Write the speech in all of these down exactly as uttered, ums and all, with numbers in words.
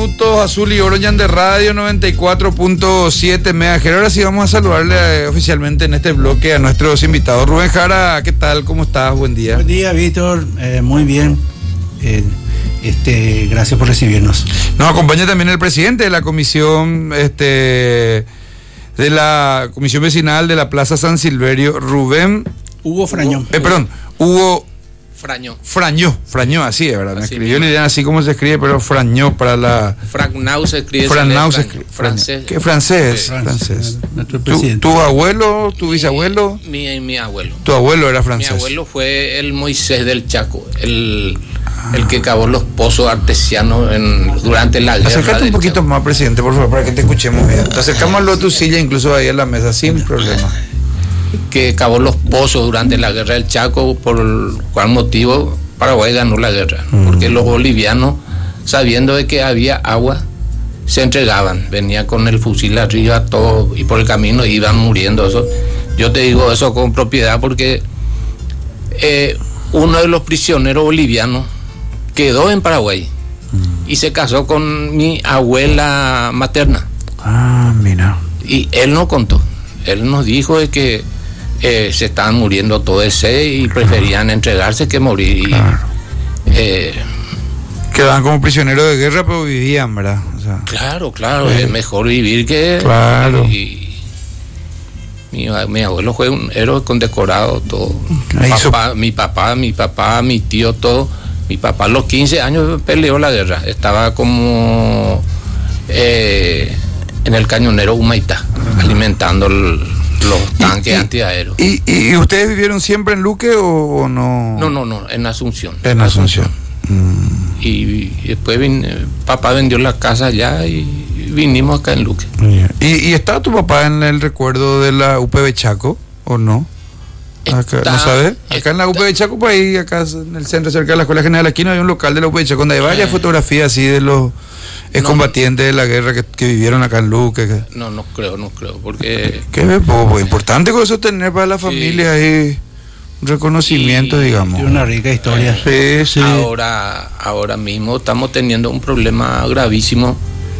minutos, Azul y Oro de Radio noventa y cuatro punto siete megahertz. Ahora sí vamos a saludarle eh, oficialmente en este bloque a nuestros invitados. Rubén Jara, ¿qué tal? ¿Cómo estás? Buen día. Buen día, Víctor. Eh, muy bien. Eh, este, gracias por recibirnos. Nos acompaña también el presidente de la comisión, este, de la comisión vecinal de la Plaza San Silverio, Rubén Hugo Frañón. Eh, perdón, Hugo Frañó. Frañó, Frañó, así es, ¿verdad? Me Así escribió, mismo. le dirán así como se escribe, pero Frañó para la... Fragnau se escribe. Fragnau se Frañó, escribe. francés. ¿Qué francés? Sí. Francés. Nuestro ¿Tu, presidente. tu abuelo, tu bisabuelo? Mi, mi abuelo. Tu abuelo era Mi francés. abuelo fue el Moisés del Chaco, el, el que cavó los pozos artesianos en, durante la guerra. Acércate un del poquito Chaco. más, presidente, por favor, para que te escuchemos bien. Te acercamos a tu silla, incluso ahí en la mesa, sin problema. Que cavó los pozos durante la guerra del Chaco, por cuál motivo Paraguay ganó la guerra. Mm. Porque los bolivianos, sabiendo de que había agua, se entregaban. Venía con el fusil arriba, todo, y por el camino iban muriendo. Eso, yo te digo eso con propiedad porque eh, uno de los prisioneros bolivianos quedó en Paraguay Mm. y se casó con mi abuela materna. Ah, mira. Y él nos contó, él nos dijo de que eh, se estaban muriendo todos de sed y preferían entregarse que morir. Y, Claro. eh, Quedaban como prisioneros de guerra, pero vivían, ¿verdad? O sea, claro, claro, Sí. es mejor vivir que... Claro. Y, mi, mi abuelo fue un héroe condecorado, todo. Ahí hizo- Papá, mi papá, mi papá, mi tío, todo. Mi papá a los quince años peleó la guerra. Estaba como eh, en el cañonero Humaitá, alimentando el- los tanques y- antiaéreos. ¿Y, y, y ustedes vivieron siempre en Luque o, o no? No, no, no, en Asunción. En Asunción. Mm. Y, y después vin- papá vendió la casa allá y vinimos acá en Luque. ¿Y, ¿Y está tu papá en el recuerdo de la U P B Chaco o no? Acá, Está- ¿no sabes? Acá está- en la U P B Chaco, pues ahí, acá en el centro, cerca de la Escuela General Aquino, hay un local de la U P B Chaco donde hay varias Eh. fotografías así de los excombatientes de la guerra que, que vivieron acá en Luque. Que, No, no creo, no creo, porque que es poco importante con eso tener para la familia ahí un reconocimiento, Y- digamos. Tiene una rica historia. Sí, sí. ahora, ahora mismo estamos teniendo un problema gravísimo,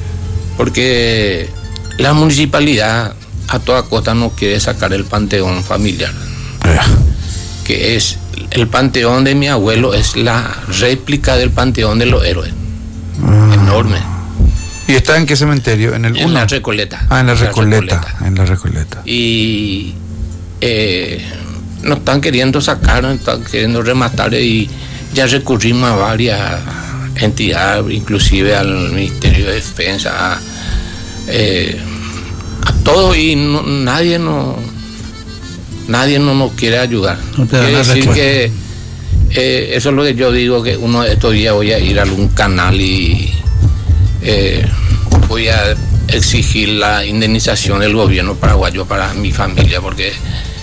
porque la municipalidad a toda costa no quiere sacar el panteón familiar, Eh, que es el panteón de mi abuelo, es la réplica del panteón de los héroes, ah. enorme, ¿Y está en qué cementerio? En el en uno. la Recoleta. Ah, en la Recoleta. En la Recoleta. Y eh, nos están queriendo sacar, nos están queriendo rematar, y ya recurrimos a varias entidades, inclusive al Ministerio de Defensa, a, eh, a todo, y no- nadie nos nadie no nos quiere ayudar. No te dan Quiere la decir respuesta. que eh, eso es lo que yo digo, que uno de estos días voy a ir a algún canal y eh, voy a exigir la indemnización del gobierno paraguayo para mi familia, porque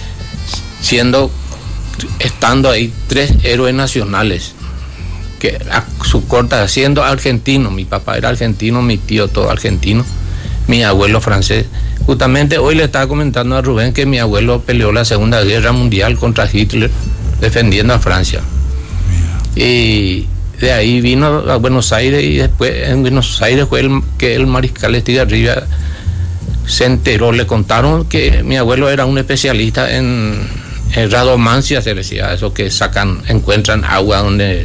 siendo estando ahí tres héroes nacionales que a su corta, siendo argentino, mi papá era argentino, mi tío todo argentino, mi abuelo francés. Justamente hoy le estaba comentando a Rubén que mi abuelo peleó la Segunda Guerra Mundial contra Hitler defendiendo a Francia. Y de ahí vino a Buenos Aires, y después en Buenos Aires fue el, que el mariscal Estigarribia se enteró, le contaron que mi abuelo era un especialista en, en radomancia, se decía, eso que sacan, encuentran agua donde...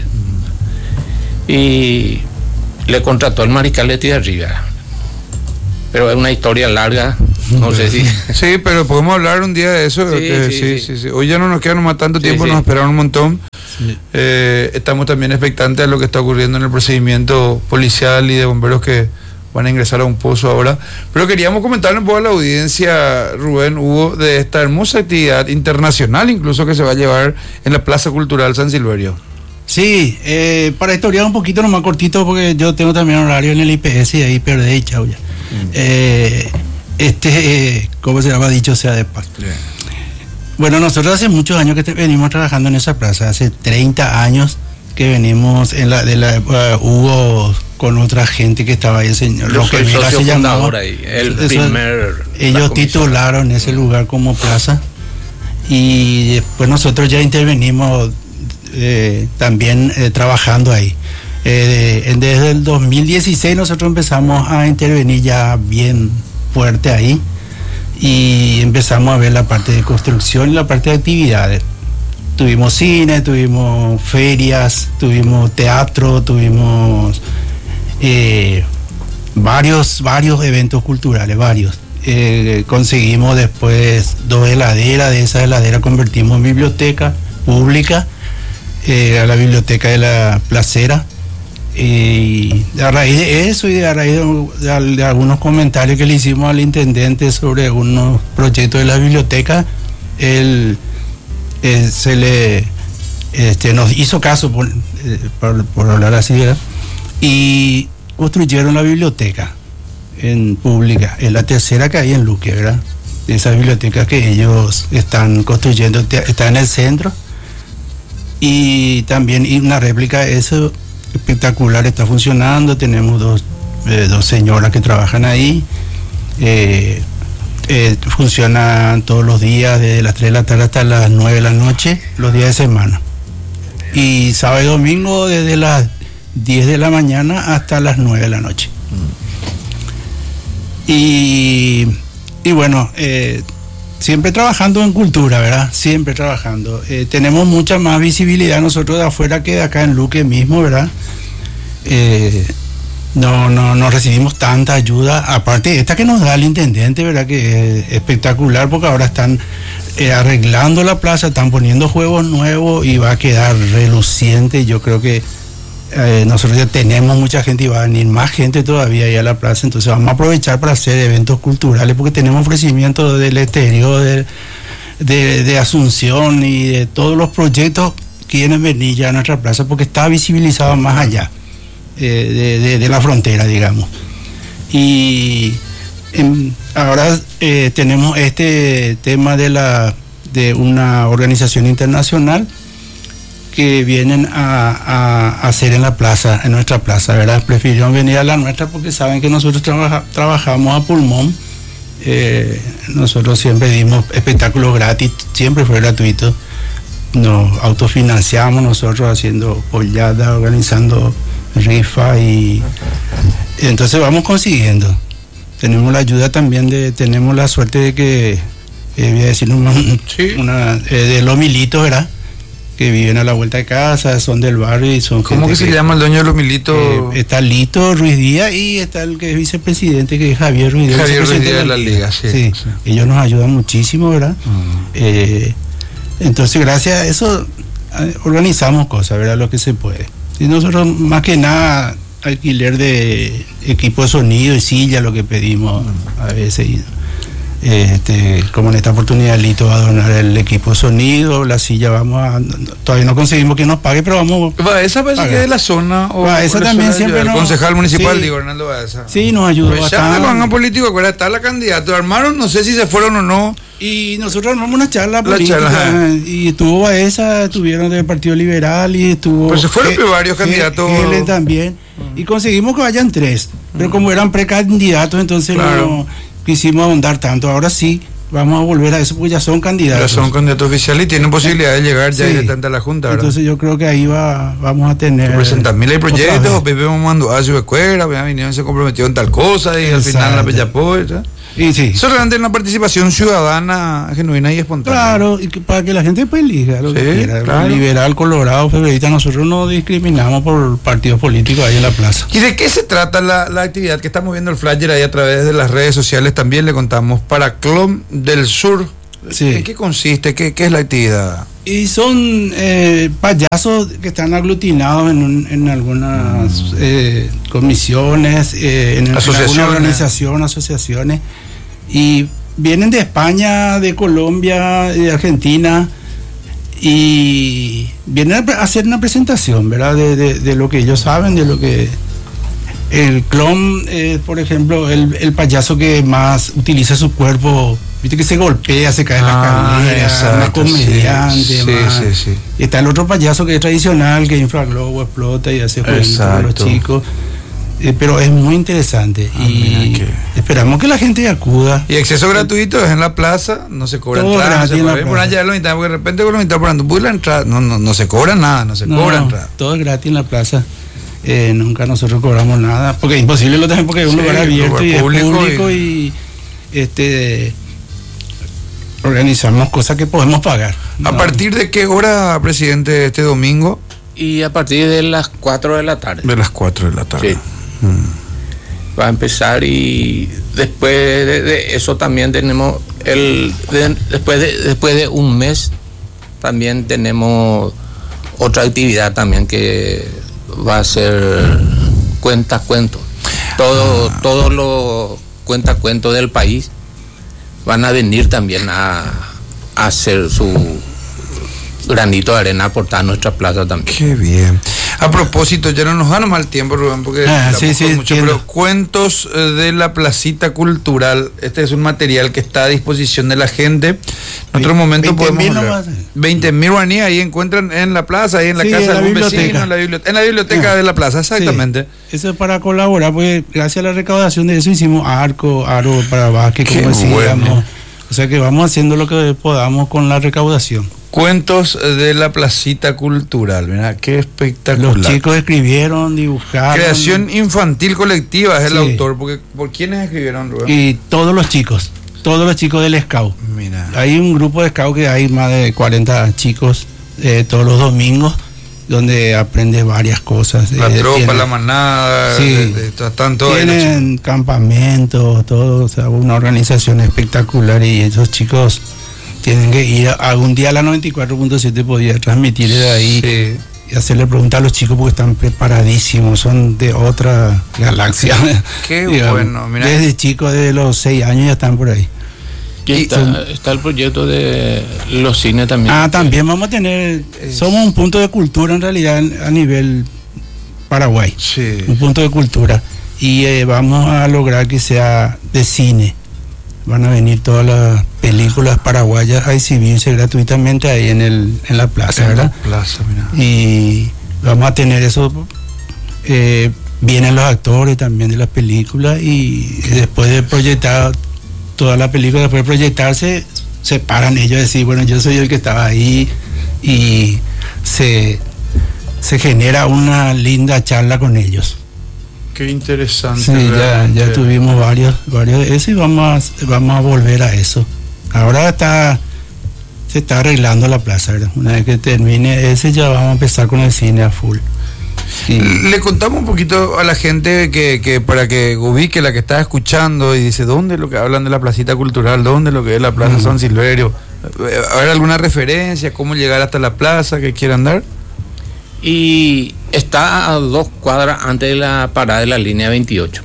Y le contrató el mariscal Estigarribia. Pero es una historia larga, no sé si... Sí, pero podemos hablar un día de eso. Sí, que sí, sí, sí. sí, sí. Hoy ya no nos queda nomás tanto Sí, tiempo, sí. nos esperaron un montón. Sí. Eh, estamos también expectantes a lo que está ocurriendo en el procedimiento policial y de bomberos que van a ingresar a un pozo ahora. Pero queríamos comentarle un poco a la audiencia, Rubén, Hugo, de esta hermosa actividad internacional, incluso que se va a llevar en la Plaza Cultural San Silverio. Sí, eh, para historiar un poquito nomás cortito, porque yo tengo también horario en el I P S y ahí perdí y chau ya. Eh, este, eh, ¿cómo se llama? Dicho sea de paso. Bueno, nosotros hace muchos años que te- venimos trabajando en esa plaza, hace treinta años que venimos en la de la uh, hubo con otra gente que estaba ahí enseñando. Yo lo que soy Mira socio se llamaba- fundador ahí, el eso- primer... la ellos comisión. titularon ese lugar como plaza y después nosotros ya intervenimos eh, también eh, trabajando ahí. Eh, de, desde el dos mil dieciséis nosotros empezamos a intervenir ya bien fuerte ahí y empezamos a ver la parte de construcción y la parte de actividades. Tuvimos cine, tuvimos ferias, tuvimos teatro, tuvimos eh, varios, varios eventos culturales, varios. Eh, conseguimos después dos heladeras, de esas heladeras convertimos en biblioteca pública, eh, a la biblioteca de la Placera. Y a raíz de eso y de, a raíz de, de, de algunos comentarios que le hicimos al intendente sobre algunos proyectos de la biblioteca, él eh, se le este, nos hizo caso, por, eh, por, por hablar así, ¿verdad? Y construyeron la biblioteca en pública, es la tercera que hay en Luque, ¿verdad? Esas bibliotecas que ellos están construyendo, está en el centro, y también y una réplica de eso espectacular, está funcionando. Tenemos dos, eh, dos señoras que trabajan ahí, eh, eh, funcionan todos los días desde las tres de la tarde hasta las nueve de la noche, los días de semana, y sábado y domingo desde las diez de la mañana hasta las nueve de la noche. Y, y bueno, eh, siempre trabajando en cultura, ¿verdad? Siempre trabajando. Eh, tenemos mucha más visibilidad nosotros de afuera que de acá en Luque mismo, ¿verdad? Eh, no, no, no recibimos tanta ayuda, aparte de esta que nos da el intendente, ¿verdad? Que es espectacular, porque ahora están eh, arreglando la plaza, están poniendo juegos nuevos y va a quedar reluciente. Yo creo que Eh, nosotros ya tenemos mucha gente y va a venir más gente todavía ahí a la plaza, entonces vamos a aprovechar para hacer eventos culturales, porque tenemos ofrecimientos del exterior, de, de, de Asunción y de todos los proyectos que quieren venir ya a nuestra plaza, porque está visibilizado más allá eh, de, de, de la frontera, digamos. Y en, ahora eh, tenemos este tema de, la, de una organización internacional que vienen a, a, a hacer en la plaza, en nuestra plaza, ¿verdad? Prefirieron venir a la nuestra porque saben que nosotros trabaja, trabajamos a pulmón. Eh, nosotros siempre dimos espectáculos gratis, siempre fue gratuito. Nos autofinanciamos nosotros haciendo polladas, organizando rifas, y entonces vamos consiguiendo. Tenemos la ayuda también de, tenemos la suerte de que, eh, voy a decir una, sí. una eh, de los militos, ¿verdad? Que viven a la vuelta de casa, son del barrio y son... ¿Cómo que se que, llama el dueño de los militos? Eh, está Lito Ruiz Díaz y está el que es vicepresidente, que es Javier Ruiz Díaz. Javier Ruiz Díaz de la Liga, sí, sí, sí. Ellos nos ayudan muchísimo, ¿verdad? Uh-huh. Eh, entonces, gracias a eso, organizamos cosas, ¿verdad? Lo que se puede. Y nosotros, más que nada, alquiler de equipo de sonido y silla, lo que pedimos uh-huh. a veces. Y, Este, como en esta oportunidad Lito va a donar el equipo de sonido, la silla vamos a, todavía no conseguimos que nos pague, pero vamos a esa parece pagar. Que es de la zona o va, esa también siempre el nos, concejal municipal, sí, digo, Hernando Baeza. Sí, nos ayudó pues bastante. Ya van político, acuérdate, está la candidata, armaron, no sé si se fueron o no. Y nosotros armamos una charla la política, charla, y estuvo Baeza, estuvieron del Partido Liberal y estuvo... Pues se fueron G- varios candidatos. Él también, uh-huh. y conseguimos que vayan tres, pero uh-huh. como eran precandidatos, entonces claro. no quisimos ahondar tanto. Ahora sí, vamos a volver a eso, porque ya son candidatos. Ya son candidatos oficiales y tienen posibilidad de llegar ya sí. directamente a la Junta, ¿verdad? Entonces yo creo que ahí va, vamos a tener... presentar mil proyectos, Pepe mandó a su escuela, vinieron, se comprometió en tal cosa y Exacto. al final la Pellapó, ¿verdad? Y sí. Eso realmente es una participación ciudadana genuina y espontánea. Claro, y que para que la gente pues elija lo sí, que quiera. Claro. Liberal, colorado, febrerista, nosotros no discriminamos por partidos políticos ahí en la plaza. ¿Y de qué se trata la, la actividad que estamos viendo el flyer ahí a través de las redes sociales? También le contamos para Clom del Sur. Sí. ¿En qué consiste? ¿Qué, qué es la actividad? Y son eh, payasos que están aglutinados en, un, en algunas mm. eh, comisiones, eh, en, en alguna organización, asociaciones, y vienen de España, de Colombia, de Argentina, y vienen a hacer una presentación, ¿verdad? De, de, de lo que ellos saben, de lo que... El clon, eh, por ejemplo, el, el payaso que más utiliza su cuerpo, viste que se golpea, se cae en ah, la escalera, una comediante. Sí, sí, sí, sí. Está el otro payaso que es tradicional, que infla globo, explota y hace juegos con los chicos. Eh, pero es muy interesante ah, y que... esperamos que la gente acuda. Y acceso gratuito es en la plaza, no se cobra todo entrada, no se puede por allá los porque de repente con los mitad por pues la entrada, no, no, no se cobra nada, no se no, cobra entrada. Todo es gratis en la plaza. Eh, nunca nosotros cobramos nada, porque es imposible lo también porque es un Sí, lugar abierto lugar y público es público y, y este organizamos cosas que podemos pagar. ¿A No. partir de qué hora, presidente, este domingo? Y a partir de las cuatro de la tarde. De las cuatro de la tarde. Sí. Mm. Va a empezar y después de, de eso también tenemos el de, después de después de un mes también tenemos otra actividad también que va a ser cuentacuentos. Todo Ah. todos los cuentacuentos del país van a venir también a, a hacer su granito de arena, aportar a nuestra plaza también. Qué bien. A propósito, ya no nos gana mal tiempo, Rubén, porque Ah, hablamos sí, sí, con mucho, entiendo. pero cuentos eh, de la placita cultural. Este es un material que está a disposición de la gente. En otro Ve- momento veinte podemos mil hablar. nomás. veinte mil guaraníes ahí encuentran en la plaza, ahí en la Sí, casa en de la algún biblioteca. vecino, en la biblioteca, en la biblioteca Ah. de la plaza, exactamente. Sí, eso es para colaborar, porque gracias a la recaudación de eso hicimos arco, aro para básquet, Qué como decíamos. bueno. O sea que vamos haciendo lo que podamos con la recaudación. Cuentos de la placita cultural, mira, qué espectacular. Los chicos escribieron, dibujaron. Creación infantil colectiva es el Sí. autor, porque ¿por quiénes escribieron, Rubén? Y todos los chicos, todos los chicos del Scout. Mira. Hay un grupo de Scout que hay más de cuarenta chicos eh, todos los domingos, donde aprende varias cosas. La Eh, tropa, tienen- la manada, Sí. de- de- están todos ahí los chicos. Tienen campamentos, todo, o sea, una organización espectacular y esos chicos tienen que ir, a- algún día a la noventa y cuatro punto siete podía transmitir de ahí Sí. y hacerle preguntas a los chicos porque están preparadísimos, son de otra galaxia. Qué digamos. bueno, mira. Desde chicos, de los seis años ya están por ahí. Y Y está, son- está el proyecto de los cines también. Ah, también vamos a tener, Es- somos un punto de cultura en realidad a nivel Paraguay. Sí. Un punto de cultura y eh, vamos a lograr que sea de cine. Van a venir todas las películas paraguayas a exhibirse gratuitamente ahí en el en la plaza, En la ¿verdad? plaza, mira. Y vamos a tener eso. eh, vienen los actores también de las películas y después de proyectar toda la película, después de proyectarse, se paran ellos a decir, bueno, yo soy el que estaba ahí y se, se genera una linda charla con ellos. Qué interesante. Sí, ya, realmente. ya tuvimos varios, varios de eso y vamos a, vamos a volver a eso. Ahora está, se está arreglando la plaza, ¿verdad? Una vez que termine ese ya vamos a empezar con el cine a full. Y- Le contamos un poquito a la gente que, que para que ubique la que está escuchando y dice, ¿dónde es lo que hablan de la placita cultural? ¿Dónde es lo que es la Plaza Mm. San Silverio? ¿A ver alguna referencia? ¿Cómo llegar hasta la plaza que quieran dar? Y está a dos cuadras antes de la parada de la línea veintiocho.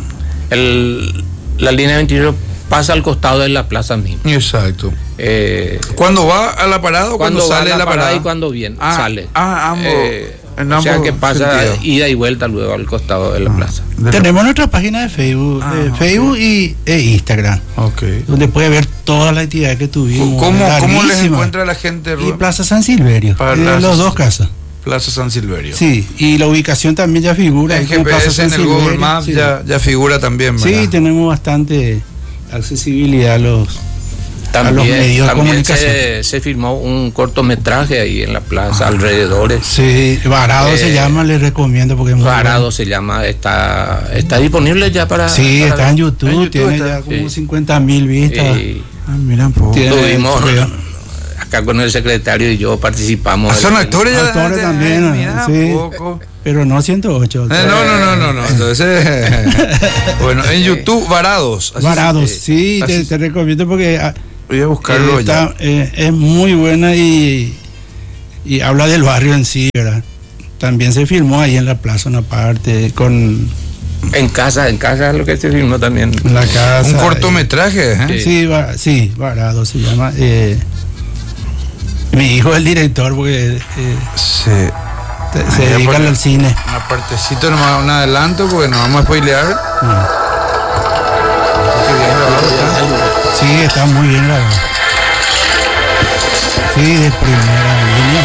El, la línea veintiocho pasa al costado de la plaza misma. Exacto. Eh, ¿Cuándo va a la parada o cuando, cuando va sale a de la la parada parada? y cuando viene, Ah, sale. ah, ambos. Eh, en o sea ambos que pasa sentidos. ida y vuelta luego al costado de la Ah, plaza. de la- Tenemos nuestra página de Facebook, Ah, de ok. Facebook y, e Instagram, Ok. donde puede ver todas las actividades que tuvimos. ¿Cómo, ¿Cómo les larguísimas. encuentra la gente, Y Rubén? Plaza San Silverio, Para de Plaza los dos San- casas. Plaza San Silverio. Sí, y la ubicación también ya figura. El es como G P Plaza S San en el Google Silverio, Maps sí. ya, ya figura también, ¿verdad? Sí, tenemos bastante accesibilidad a los, a los También, medios de también comunicación. se, se filmó un cortometraje ahí en la plaza, alrededores. Sí, Varado Eh, se llama, les recomiendo porque es muy Varado se llama, está está disponible ya para. bueno. Sí, para está ver. en YouTube, En YouTube tiene está, ya como sí. cincuenta mil vistas. Y Ah, mira un poco. Tiene- tuvimos, sí. acá con el secretario y yo participamos. Ah, son del- actores ya. Actores de- también, mira, sí. un poco. Pero no ciento ocho. Eh, no, no, no, no, no. Entonces, bueno, en YouTube, Varados. Así se- Varados, eh, sí, te, así- te recomiendo porque ah, Voy a buscarlo eh, está, ya. eh, es muy buena y, y habla del barrio en sí, ¿verdad? También se filmó ahí en la plaza una parte con En casa, en casa es lo que se filmó también. la casa. Un cortometraje, ¿eh? eh, sí, va, sí, Varado se llama. eh, mi hijo es el director porque eh, Sí. te- Ah, se ya dedica por- al cine. Una partecita, nomás, un adelanto, porque nos vamos a spoilear. Mm. Qué bien grabado está. Sí, está muy bien grabado. Sí, de primera línea.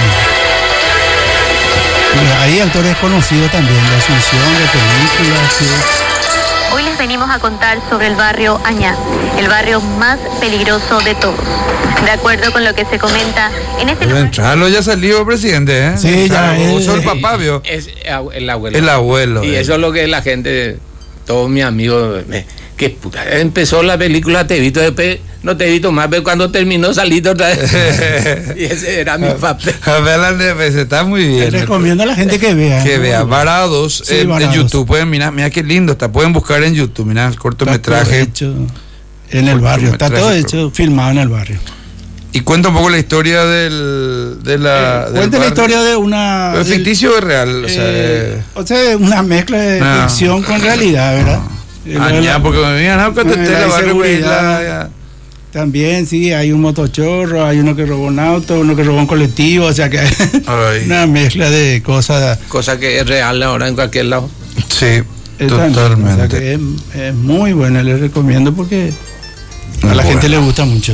Y hay actores conocidos también, de Asunción, de películas. Sí. Hoy les les venimos a contar sobre el barrio Añá, el barrio más peligroso de todos. De acuerdo con lo que se comenta en este lugar... Entralo ya salió, presidente, ¿eh? Sí, ya. Vos sos el papá, vio. Es el abuelo. El abuelo. Y eh. eso es lo que la gente, todos mis amigos, me, qué puta. Empezó la película, te he visto, después no te he visto más, pero cuando terminó saliste otra vez. Y ese era mi papel. A ver, la Neves, está muy bien. Les recomiendo a la gente que vea. Que vea, Varados, Sí, en, Varados. en YouTube. Pueden mirar, mira qué lindo está. Pueden buscar en YouTube, mira el cortometraje. Está todo hecho en el barrio, está todo Cortometraje. hecho, filmado en el barrio. Y cuenta un poco la historia del. De la, Eh, del cuenta la barrio. historia de una... ¿Es del- ficticio o es real? O sea, eh, eh, o sea, una mezcla de No. ficción con realidad, ¿verdad? Eh, ah, la- ya, porque me digan, no, que te, eh, te la la va a inseguridad. revelar. También, sí, hay un motochorro, hay uno que robó un auto, uno que robó un colectivo, o sea que hay Ay. una mezcla de cosas. Cosa que es real ahora en cualquier lado. Sí, eh, también, totalmente. o sea que es, es muy buena, les recomiendo porque a la Bueno. gente le gusta mucho.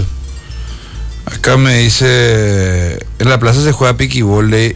Acá me dice, en la plaza se juega piquibole.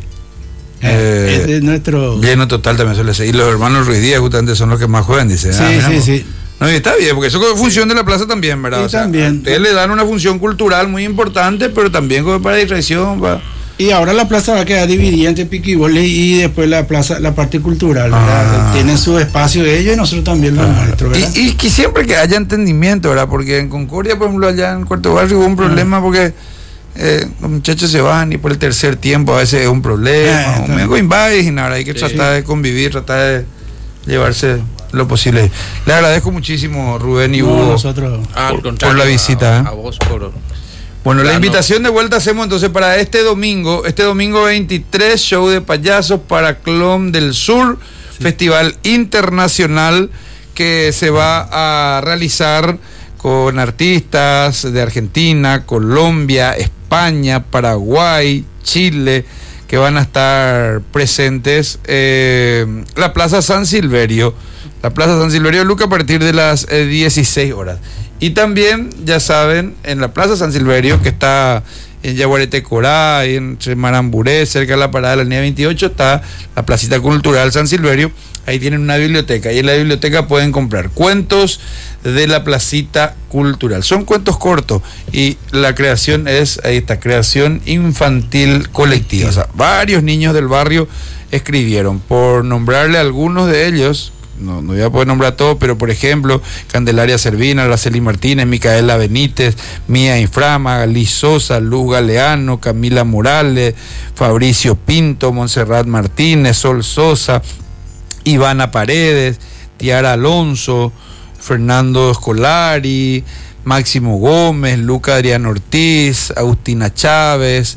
Eh, Ese es nuestro... Lleno total también suele ser. Y los hermanos Ruiz Díaz justamente son los que más juegan, dice. Sí, Ah, mira, sí, pues. sí. No, y está bien, porque eso es función de la plaza también, ¿verdad? Sí, O sea, también. ustedes le dan una función cultural muy importante, pero también como para distracción. Para... Y ahora la plaza va a quedar dividida entre piquibole y después la plaza, la parte cultural, ¿verdad? Ah. Tienen su espacio de ellos y nosotros también lo nuestro, ¿verdad? Y, y que siempre que haya entendimiento, ¿verdad? Porque en Concordia, por ejemplo, allá en Cuarto Barrio hubo un problema porque eh, los muchachos se van y por el tercer tiempo a veces es un problema. Ah, o me hago invades y nada, hay que Sí. tratar de convivir, tratar de llevarse lo posible. Le agradezco muchísimo, Rubén y No, Hugo. nosotros... Al Por- contrario, por la visita, A, ¿eh? a vos por... Bueno, la Claro. invitación de vuelta hacemos entonces para este domingo, este domingo veintitrés, show de payasos para Clon del Sur, festival internacional que se va a realizar con artistas de Argentina, Colombia, España, Paraguay, Chile, que van a estar presentes. Eh, la Plaza San Silverio, la Plaza San Silverio, Luca, a partir de las eh, dieciséis horas. Y también, ya saben, en la Plaza San Silverio, que está en Yaguareté Corá, y entre Maramburé, cerca de la parada de la línea veintiocho, está la Placita Cultural San Silverio. Ahí tienen una biblioteca y en la biblioteca pueden comprar cuentos de la Placita Cultural. Son cuentos cortos y la creación es, ahí está, creación infantil colectiva. O sea, varios niños del barrio escribieron. Por nombrarle a algunos de ellos, no, no voy a poder nombrar todos, pero por ejemplo, Candelaria Servina, Araceli Martínez, Micaela Benítez, Mía Inframa, Liz Sosa, Luz Galeano, Camila Morales, Fabricio Pinto, Montserrat Martínez, Sol Sosa, Ivana Paredes, Tiara Alonso, Fernando Escolari, Máximo Gómez, Luca Adrián Ortiz, Agustina Chávez,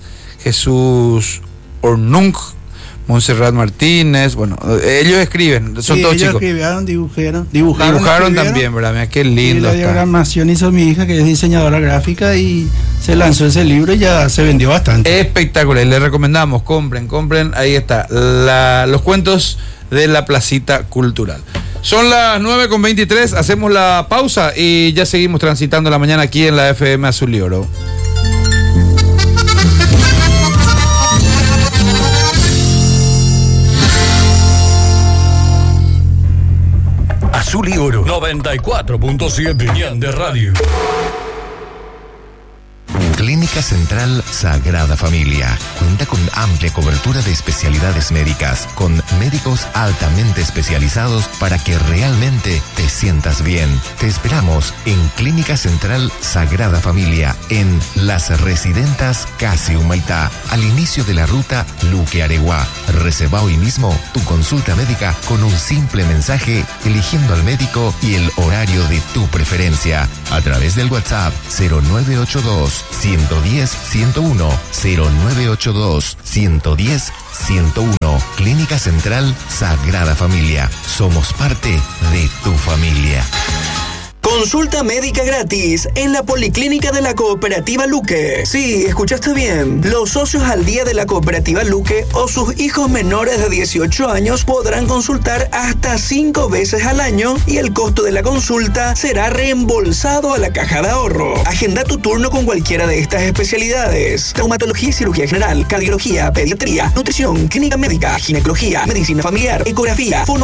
Jesús Ornunk, Montserrat Martínez. Bueno, ellos escriben, son Sí, todos ellos chicos. escribieron, dibujaron, dibujaron, Dibujaron escribieron, también, ¿verdad? Mira qué y lindo la está. diagramación hizo mi hija, que es diseñadora gráfica, y se lanzó ese libro y ya se vendió bastante. Espectacular, les recomendamos, compren, compren, ahí está, la, los cuentos de la Placita Cultural. Son las nueve con veintitrés, hacemos la pausa y ya seguimos transitando la mañana aquí en la F M Azul y Oro. Azul y Oro noventa y cuatro punto siete de radio. Clínica Central Sagrada Familia cuenta con amplia cobertura de especialidades médicas, con médicos altamente especializados para que realmente te sientas bien. Te esperamos en Clínica Central Sagrada Familia, en Las Residentas Casi Humaitá, al inicio de la ruta Luque Areguá. Reserva hoy mismo tu consulta médica con un simple mensaje, eligiendo al médico y el horario de tu preferencia, a través del WhatsApp cero nueve ocho dos, uno uno cero, uno uno, cero nueve ocho dos, uno uno cero, uno uno. Clínica Central Sagrada Familia. Somos parte de tu familia. Consulta médica gratis en la Policlínica de la Cooperativa Luque. Sí, escuchaste bien. Los socios al día de la Cooperativa Luque o sus hijos menores de dieciocho años podrán consultar hasta cinco veces al año y el costo de la consulta será reembolsado a la caja de ahorro. Agenda tu turno con cualquiera de estas especialidades: traumatología y cirugía general, cardiología, pediatría, nutrición, clínica médica, ginecología, medicina familiar, ecografía, fono